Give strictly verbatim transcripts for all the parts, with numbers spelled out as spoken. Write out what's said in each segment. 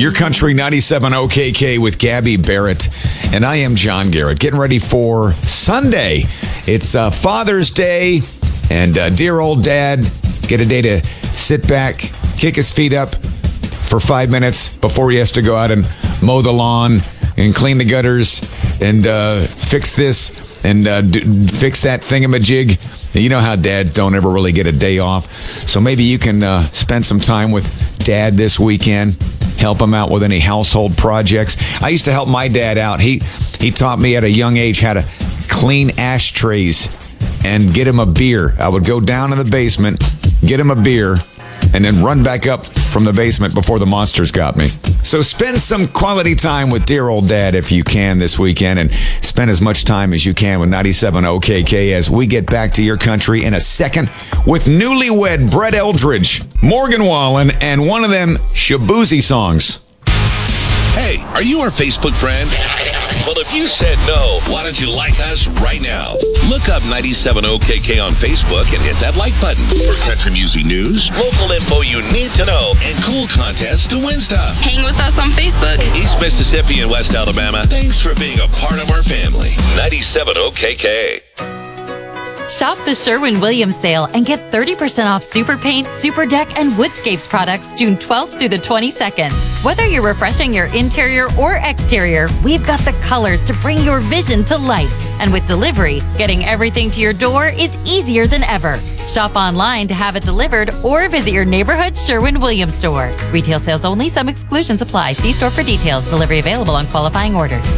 Your Country ninety-seven O K K with Gabby Barrett. And I am John Garrett, getting ready for Sunday. It's uh, Father's Day, and uh, dear old dad, get a day to sit back, kick his feet up for five minutes before he has to go out and mow the lawn and clean the gutters and uh, fix this and uh, do, fix that thingamajig. You know how dads don't ever really get a day off. So maybe you can uh, spend some time with dad this weekend, help him out with any household projects. I used to help my dad out. He he taught me at a young age how to clean ashtrays and get him a beer. I would go down in the basement, get him a beer, and then run back up from the basement before the monsters got me. So spend some quality time with dear old dad if you can this weekend, and spend as much time as you can with ninety-seven O K K as we get back to Your Country in a second with newlywed Brett Eldridge, Morgan Wallen, and one of them Shaboozey songs. Hey, are you our Facebook friend? Well, if you said no, why don't you like us right now? Look up ninety-seven O K K on Facebook and hit that like button for country music news, local info you need to know, and cool contests to win stuff. Hang with us on Facebook. East Mississippi and West Alabama, thanks for being a part of our family. ninety-seven O K K. Shop the Sherwin-Williams sale and get thirty percent off Super Paint, Super Deck, and Woodscapes products June twelfth through the twenty-second. Whether you're refreshing your interior or exterior, we've got the colors to bring your vision to life. And with delivery, getting everything to your door is easier than ever. Shop online to have it delivered or visit your neighborhood Sherwin-Williams store. Retail sales only. Some exclusions apply. See store for details. Delivery available on qualifying orders.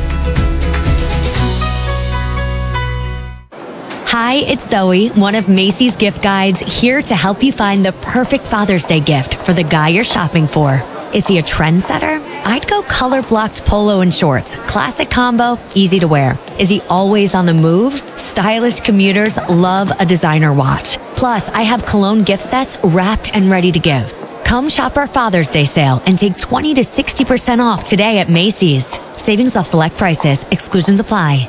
Hi, it's Zoe, one of Macy's gift guides, here to help you find the perfect Father's Day gift for the guy you're shopping for. Is he a trendsetter? I'd go color-blocked polo and shorts. Classic combo, easy to wear. Is he always on the move? Stylish commuters love a designer watch. Plus, I have cologne gift sets wrapped and ready to give. Come shop our Father's Day sale and take twenty to sixty percent off today at Macy's. Savings off select prices. Exclusions apply.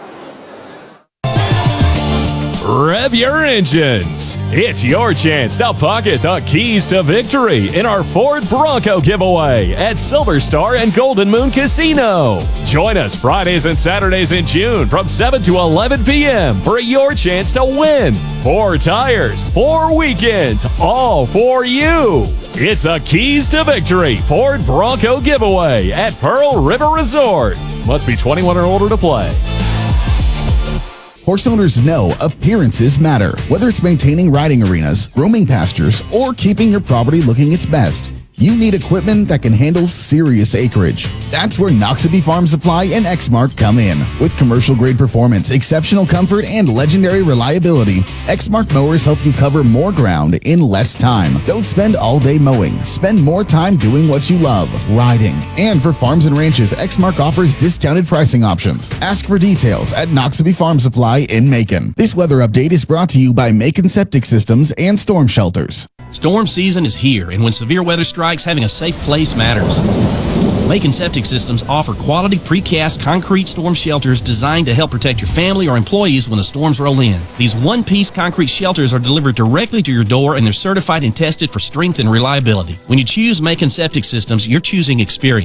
Rev your engines. It's your chance to pocket the keys to victory in our Ford Bronco giveaway at Silver Star and Golden Moon Casino. Join us Fridays and Saturdays in June from seven to eleven p.m. for your chance to win four tires, four weekends, all for you. It's the Keys to Victory Ford Bronco giveaway at Pearl River Resort. Must be twenty-one or older to play. Horse owners know appearances matter. Whether it's maintaining riding arenas, grooming pastures, or keeping your property looking its best, you need equipment that can handle serious acreage. That's where Noxubee Farm Supply and Exmark come in. With commercial-grade performance, exceptional comfort, and legendary reliability, Exmark mowers help you cover more ground in less time. Don't spend all day mowing. Spend more time doing what you love, riding. And for farms and ranches, Exmark offers discounted pricing options. Ask for details at Noxubee Farm Supply in Macon. This weather update is brought to you by Macon Septic Systems and Storm Shelters. Storm season is here, and when severe weather strikes, having a safe place matters. Macon Septic Systems offer quality precast concrete storm shelters designed to help protect your family or employees when the storms roll in. These one-piece concrete shelters are delivered directly to your door, and they're certified and tested for strength and reliability. When you choose Macon Septic Systems, you're choosing experience.